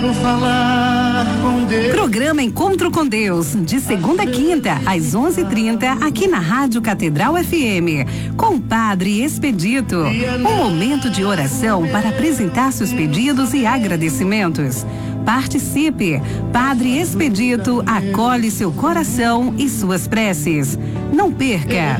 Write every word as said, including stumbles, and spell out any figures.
Falar com Deus. Programa Encontro com Deus, de segunda a quinta, às onze e trinta, aqui na Rádio Catedral F M, com o Padre Expedito. Um momento de oração para apresentar seus pedidos e agradecimentos. Participe! Padre Expedito acolhe seu coração e suas preces. Não perca!